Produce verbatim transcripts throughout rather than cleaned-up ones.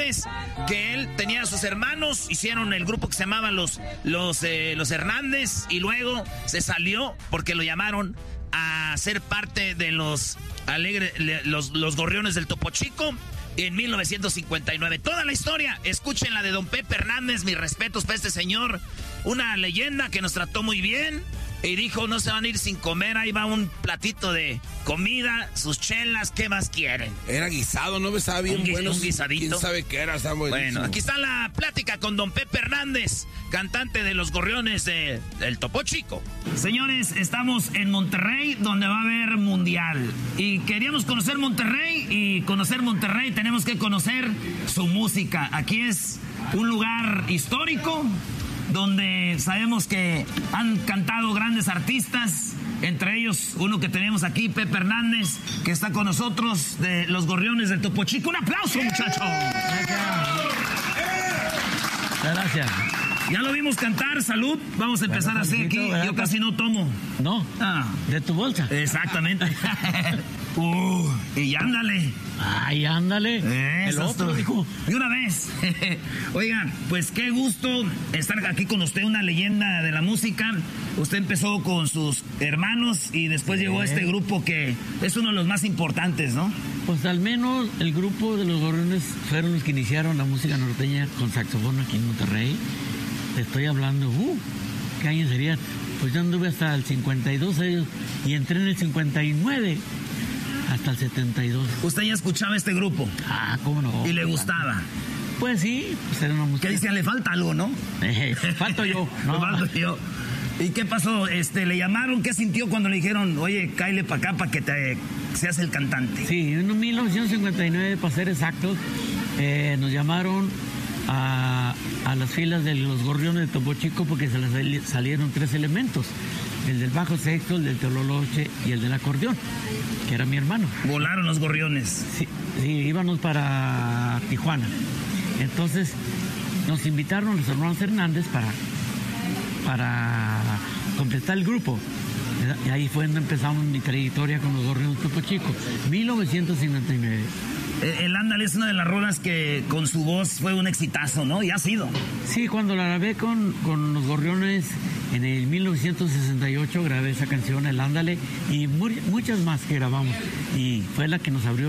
sabes que él tenía a sus hermanos, hicieron el grupo que se llamaba Los, los, eh, los Hernández, y luego se salió porque lo llamaron a ser parte de los, alegre, los, los Gorriones del Topo Chico en mil novecientos cincuenta y nueve. Toda la historia, escuchen la de don Pepe Hernández, mis respetos para este señor, una leyenda que nos trató muy bien. Y dijo, no se van a ir sin comer, ahí va un platito de comida, sus chelas, ¿qué más quieren? Era guisado, ¿no? Estaba bien un, bueno. Un guisadito. ¿Quién sabe qué era? Está buenísimo. Bueno, aquí está la plática con don Pepe Hernández, cantante de los Gorriones de, del Topo Chico. Señores, estamos en Monterrey, donde va a haber mundial. Y queríamos conocer Monterrey, y conocer Monterrey tenemos que conocer su música. Aquí es un lugar histórico, donde sabemos que han cantado grandes artistas, entre ellos uno que tenemos aquí, Pepe Hernández, que está con nosotros, de los Gorriones del Topo Chico. ¡Un aplauso, muchachos! Gracias. Ya lo vimos cantar, salud. Vamos a empezar bueno, así aquí. ¿Verdad? Yo casi no tomo. No, ah. de tu bolsa. Exactamente. uh, y ándale. Ay, ándale. Eso el otro, dijo. De una vez. Oigan, pues qué gusto estar aquí con usted, una leyenda de la música. Usted empezó con sus hermanos y después sí. llegó a este grupo que es uno de los más importantes, ¿no? Pues al menos el grupo de los Gorriones fueron los que iniciaron la música norteña con saxofón aquí en Monterrey. Te estoy hablando, uh, ¿qué año sería? Pues yo anduve hasta el cincuenta y dos años y entré en el cincuenta y nueve hasta el setenta y dos. ¿Usted ya escuchaba este grupo? Ah, ¿cómo no? ¿Y le gustaba? Pues sí, pues era una música. ¿Qué decían? Le falta algo, ¿no? Eh, falto yo. No. Falto yo. ¿Y qué pasó? Este, ¿le llamaron? ¿Qué sintió cuando le dijeron, oye, cáele para acá para que te seas el cantante? Sí, en mil novecientos cincuenta y nueve, para ser exactos, eh, nos llamaron a, a las filas de los Gorriones de Topo Chico porque se les salieron tres elementos: el del bajo sexto, el del tololoche y el del acordeón, que era mi hermano. Volaron los Gorriones. Sí, sí, íbamos para Tijuana. Entonces nos invitaron los hermanos Hernández para, para completar el grupo. Y ahí fue donde empezamos mi trayectoria con los Gorriones de Topo Chico, mil novecientos cincuenta y nueve. El Ándale es una de las rolas que con su voz fue un exitazo, ¿no? Y ha sido. Sí, cuando la grabé con, con los Gorriones en el mil novecientos sesenta y ocho, grabé esa canción, El Ándale, y mu- muchas más que grabamos. Y fue la que nos abrió.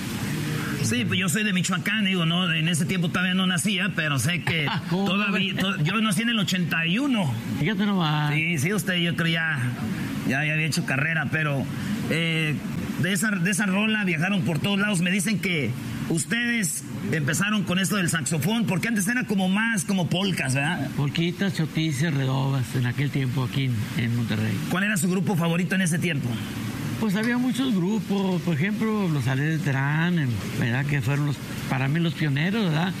Sí, pues yo soy de Michoacán, digo, no, en ese tiempo todavía no nacía, pero sé que todavía, to- yo nací en el ochenta y uno. Fíjate nomás. Sí, sí, usted yo creo ya, ya, ya había hecho carrera, pero eh, de esa, de esa rola viajaron por todos lados. Me dicen que ustedes empezaron con esto del saxofón, porque antes era como más, como polcas, ¿verdad? Polquitas, chotices, redobas, en aquel tiempo aquí en, en Monterrey. ¿Cuál era su grupo favorito en ese tiempo? Pues había muchos grupos, por ejemplo, los Aleres de Terán, ¿verdad? Que fueron los, para mí los pioneros, ¿verdad?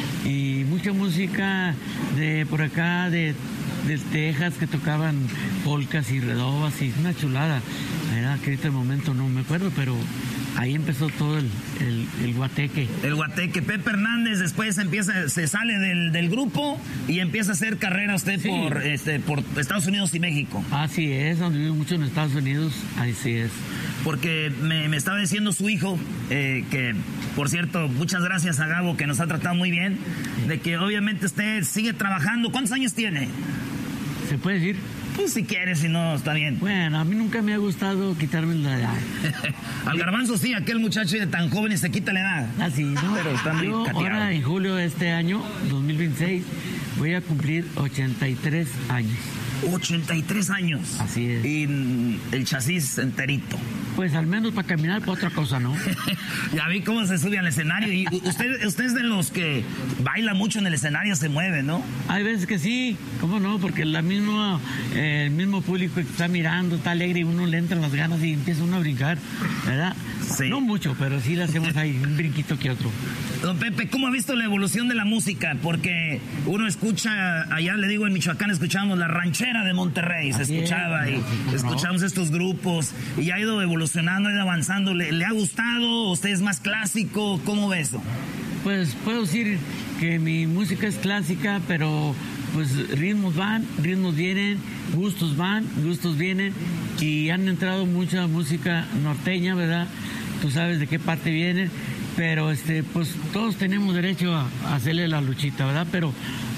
Y mucha música de por acá, de, de Texas, que tocaban polcas y redobas, y una chulada, ¿verdad? Que ahorita el momento no me acuerdo, pero ahí empezó todo el, el, el guateque. El guateque. Pepe Hernández después empieza, se sale del, del grupo y empieza a hacer carrera usted sí. por, este, por Estados Unidos y México. Así es, donde vive mucho en Estados Unidos, así es. Porque me, me estaba diciendo su hijo, eh, que por cierto, muchas gracias a Gabo, que nos ha tratado muy bien, de que obviamente usted sigue trabajando. ¿Cuántos años tiene? ¿Se puede decir? Pues si quieres, si no, está bien. Bueno, a mí nunca me ha gustado quitarme la edad. Al Garbanzo sí, aquel muchacho de tan joven y se quita la edad. Ah, sí, ¿no? Pero está muy Yo, cateado. Ahora, en julio de este año, dos mil veintiséis, voy a cumplir ochenta y tres años. ochenta y tres años. Así es. Y mm, el chasis enterito. Pues al menos para caminar, para otra cosa, ¿no? Ya vi cómo se sube al escenario. Y usted, usted es de los que baila mucho en el escenario, se mueve, ¿no? Hay veces que sí, ¿cómo no? Porque la misma, eh, el mismo público que está mirando, está alegre y uno le entran las ganas y empieza uno a brincar, ¿verdad? Sí. No mucho, pero sí le hacemos ahí un brinquito que otro. Don Pepe, ¿cómo ha visto la evolución de la música? Porque uno escucha, allá le digo en Michoacán, escuchamos la ranchera de Monterrey, se Así escuchaba es, y no, escuchamos no. estos grupos y ha ido evolucionando, ha ido avanzando. ¿Le, le ha gustado? ¿Usted es más clásico? ¿Cómo ve eso? Pues puedo decir que mi música es clásica, pero pues ritmos van, ritmos vienen, gustos van, gustos vienen, y han entrado mucha música norteña, ¿verdad? Tú sabes de qué parte vienen, pero este, pues todos tenemos derecho a, a hacerle la luchita, ¿verdad? Pero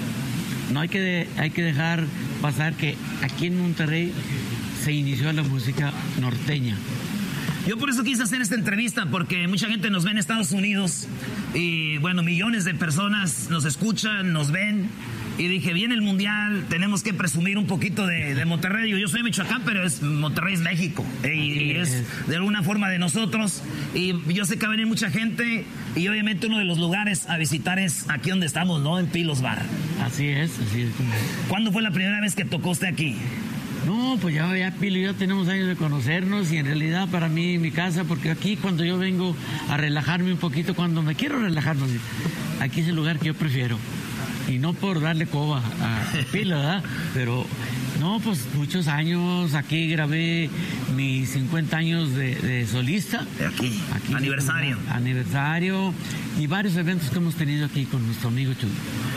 no hay que, de, hay que dejar pasar que aquí en Monterrey se inició la música norteña. Yo por eso quise hacer esta entrevista, porque mucha gente nos ve en Estados Unidos y, bueno, millones de personas nos escuchan, nos ven. Y dije, viene el Mundial, tenemos que presumir un poquito de, de Monterrey. Yo soy de Michoacán, pero es, Monterrey es México. Y, y es de alguna forma de nosotros. Y yo sé que va a venir mucha gente. Y obviamente uno de los lugares a visitar es aquí donde estamos, ¿no? En Pilos Bar. Así es, así es. ¿Cuándo fue la primera vez que tocó usted aquí? No, pues ya, ya Pilo y yo tenemos años de conocernos, y en realidad para mí, mi casa, porque aquí cuando yo vengo a relajarme un poquito, cuando me quiero relajar, aquí es el lugar que yo prefiero. Y no por darle coba a Pilo, ¿verdad? Pero, no, pues muchos años, aquí grabé mis cincuenta años de, de solista. Aquí, aquí aniversario. Aniversario, y varios eventos que hemos tenido aquí con nuestro amigo Chul.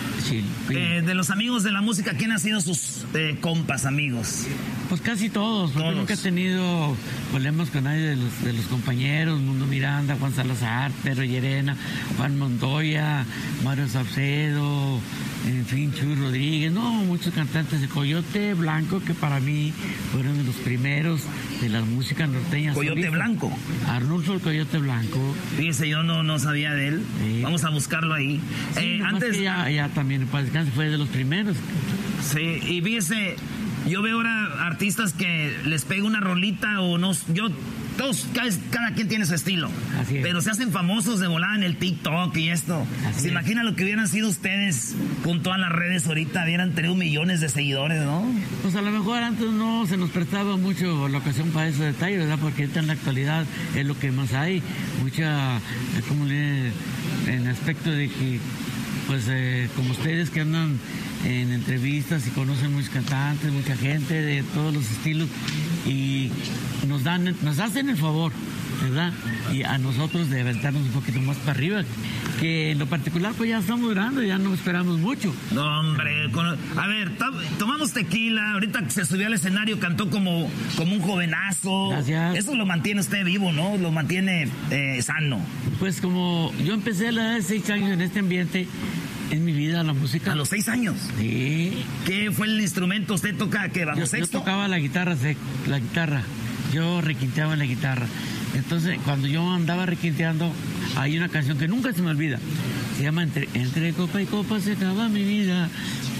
Eh, de los amigos de la música, ¿quién ha sido sus eh, compas, amigos? Pues casi todos, porque todos. Nunca he tenido problemas con nadie de los, de los compañeros. Mundo Miranda, Juan Salazar, Pedro Llerena, Juan Montoya, Mario Saucedo, en fin, Chuy Rodríguez, no, muchos cantantes de Coyote Blanco, que para mí fueron de los primeros de la música norteña. ¿Coyote solista. Blanco? Arnulfo el Coyote Blanco. Fíjese, yo no, no sabía de él. Sí. Vamos a buscarlo ahí. Sí, eh, antes que ya, ya también, para descanso, fue de los primeros. Sí, y fíjese, yo veo ahora artistas que les pega una rolita o no, yo... Todos, cada, cada quien tiene su estilo. Así es. Pero se hacen famosos de volada en el TikTok y esto. Así ¿Se es. imagina lo que hubieran sido ustedes con todas las redes ahorita? Hubieran tenido millones de seguidores, ¿no? Pues a lo mejor antes no se nos prestaba mucho la ocasión para ese detalle, ¿verdad? Porque ahorita en la actualidad es lo que más hay. Mucha, como le, en aspecto de que, pues eh, como ustedes que andan en entrevistas y conocen muchos cantantes, mucha gente de todos los estilos, y nos dan, nos hacen el favor, ¿verdad? Y a nosotros de aventarnos un poquito más para arriba, que en lo particular pues ya estamos durando, ya no esperamos mucho. No, hombre, con, a ver, to, tomamos tequila, ahorita se subió al escenario, cantó como, como un jovenazo. Gracias. Eso lo mantiene usted vivo, ¿no? Lo mantiene eh, sano. Pues como yo empecé a la edad de seis años en este ambiente, en mi vida la música. ¿A los seis años? Sí. ¿Qué fue el instrumento? ¿Usted toca qué? ¿Bajo yo, sexto? Yo tocaba la guitarra, la guitarra. Yo requinteaba en la guitarra. Entonces, cuando yo andaba requinteando, hay una canción que nunca se me olvida. Se llama Entre, Entre copa y copa se acaba mi vida.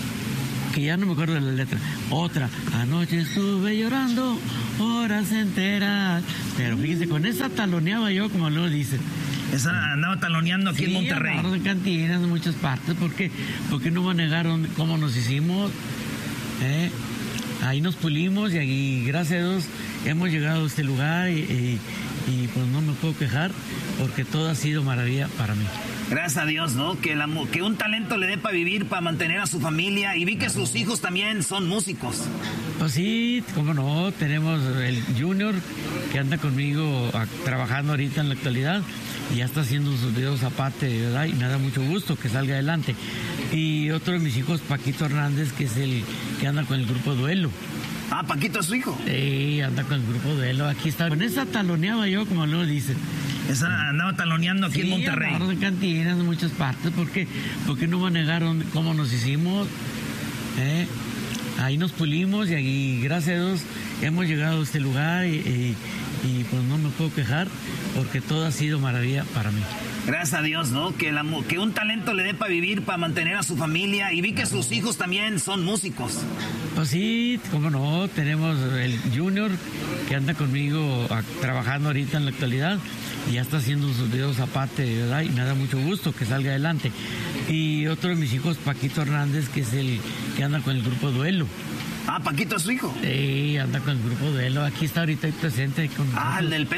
Que ya no me acuerdo de la letra. Otra, anoche estuve llorando horas enteras. Pero fíjese, con esa taloneaba yo, como luego dicen. Esa andaba taloneando aquí sí, en Monterrey. en cantinas, en muchas partes. ¿Por qué? Porque no me negaron cómo nos hicimos. ¿eh? Ahí nos pulimos y, y gracias a Dios hemos llegado a este lugar y, y, y pues no me puedo quejar porque todo ha sido maravilla para mí. Gracias a Dios, ¿no? Que, la, que un talento le dé para vivir, para mantener a su familia. Y vi que sus hijos también son músicos. Pues sí, cómo no. Tenemos el Junior que anda conmigo a, trabajando ahorita en la actualidad. Y ya está haciendo sus videos aparte, ¿verdad? Y me da mucho gusto que salga adelante. Y otro de mis hijos, Paquito Hernández, que es el que anda con el grupo Duelo. Ah, Paquito es su hijo. Sí, anda con el grupo Duelo. Aquí está. Con esa taloneaba yo, como luego dicen. Esa andaba taloneando aquí sí, en Monterrey. Sí, en cantinas, en muchas partes. ¿Por qué? Porque no me negaron cómo nos hicimos. ¿eh? Ahí nos pulimos y, y gracias a Dios hemos llegado a este lugar y, y, y pues no me puedo quejar porque todo ha sido maravilla para mí. Gracias a Dios, ¿no? Que, la, que un talento le dé para vivir, para mantener a su familia. Y vi que sus hijos también son músicos. Pues sí, cómo no. Tenemos el Junior que anda conmigo a, trabajando ahorita en la actualidad. Y ya está haciendo sus videos aparte, ¿verdad? Y me da mucho gusto que salga adelante. Y otro de mis hijos, Paquito Hernández, que es el que anda con el grupo Duelo. Ah, Paquito es su hijo. Sí, anda con el grupo Duelo. Aquí está ahorita presente. Con ah, el del pelo